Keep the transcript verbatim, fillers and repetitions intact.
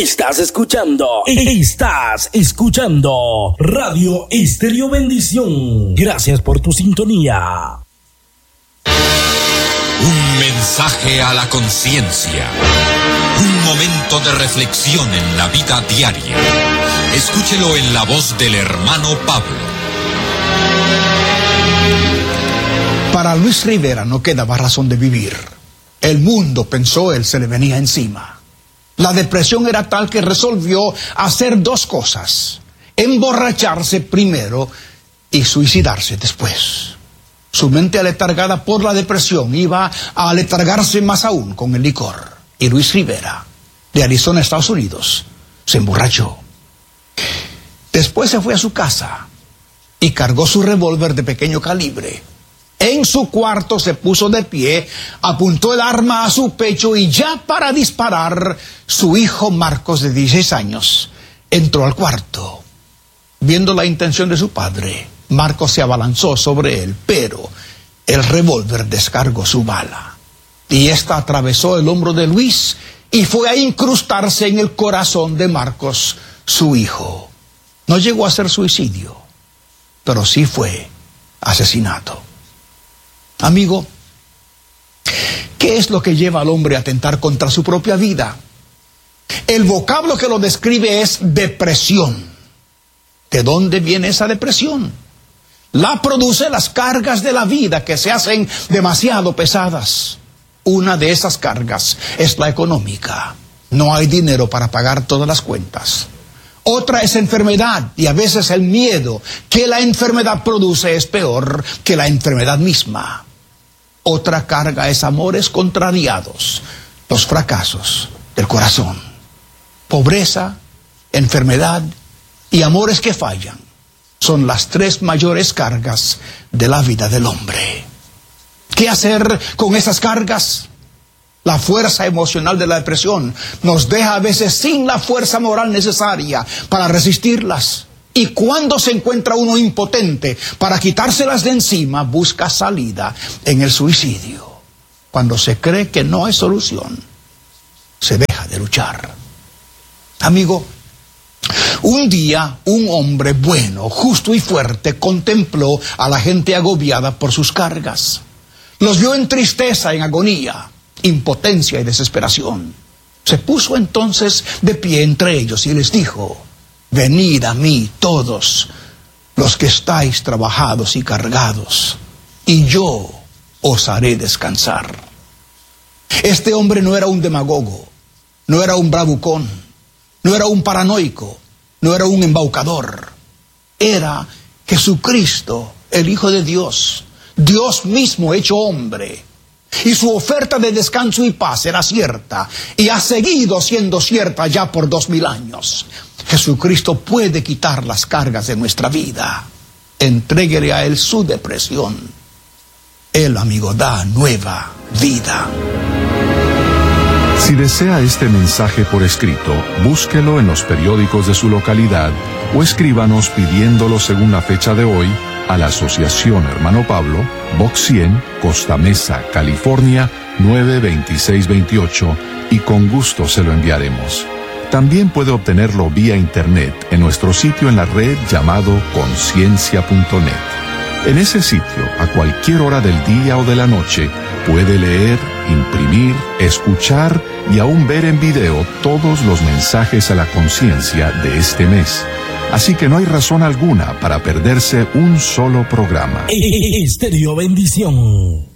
Estás escuchando, estás escuchando Radio Estéreo Bendición. Gracias por tu sintonía. Un mensaje a la conciencia. Un momento de reflexión en la vida diaria. Escúchelo en la voz del hermano Pablo. Para Luis Rivera no quedaba razón de vivir. El mundo, pensó él, se le venía encima. La depresión era tal que resolvió hacer dos cosas: emborracharse primero y suicidarse después. Su mente, aletargada por la depresión, iba a aletargarse más aún con el licor. Y Luis Rivera, de Arizona, Estados Unidos, se emborrachó. Después se fue a su casa y cargó su revólver de pequeño calibre. En su cuarto se puso de pie, apuntó el arma a su pecho y ya para disparar, su hijo Marcos, de dieciséis años, entró al cuarto. Viendo la intención de su padre, Marcos se abalanzó sobre él, pero el revólver descargó su bala. Y esta atravesó el hombro de Luis y fue a incrustarse en el corazón de Marcos, su hijo. No llegó a ser suicidio, pero sí fue asesinato. Amigo, ¿qué es lo que lleva al hombre a atentar contra su propia vida? El vocablo que lo describe es depresión. ¿De dónde viene esa depresión? La produce las cargas de la vida que se hacen demasiado pesadas. Una de esas cargas es la económica. No hay dinero para pagar todas las cuentas. Otra es enfermedad, y a veces el miedo que la enfermedad produce es peor que la enfermedad misma. Otra carga es amores contrariados, los fracasos del corazón. Pobreza, enfermedad y amores que fallan son las tres mayores cargas de la vida del hombre. ¿Qué hacer con esas cargas? La fuerza emocional de la depresión nos deja a veces sin la fuerza moral necesaria para resistirlas. Y cuando se encuentra uno impotente para quitárselas de encima, busca salida en el suicidio. Cuando se cree que no hay solución, se deja de luchar. Amigo, un día un hombre bueno, justo y fuerte contempló a la gente agobiada por sus cargas. Los vio en tristeza, en agonía, impotencia y desesperación. Se puso entonces de pie entre ellos y les dijo: venid a mí todos los que estáis trabajados y cargados, y yo os haré descansar. Este hombre no era un demagogo, no era un bravucón, no era un paranoico, no era un embaucador. Era Jesucristo, el Hijo de Dios, Dios mismo hecho hombre. Y su oferta de descanso y paz era cierta, y ha seguido siendo cierta ya por dos mil años. Jesucristo puede quitar las cargas de nuestra vida. Entréguele a Él su depresión. Él, amigo, da nueva vida. Si desea este mensaje por escrito, búsquelo en los periódicos de su localidad o escríbanos pidiéndolo según la fecha de hoy a la Asociación Hermano Pablo, Box cien, Costa Mesa, California, nueve veintiséis veintiocho, y con gusto se lo enviaremos. También puede obtenerlo vía internet en nuestro sitio en la red llamado conciencia punto net. En ese sitio, a cualquier hora del día o de la noche, puede leer, imprimir, escuchar y aún ver en video todos los mensajes a la conciencia de este mes. Así que no hay razón alguna para perderse un solo programa. Estéreo Bendición.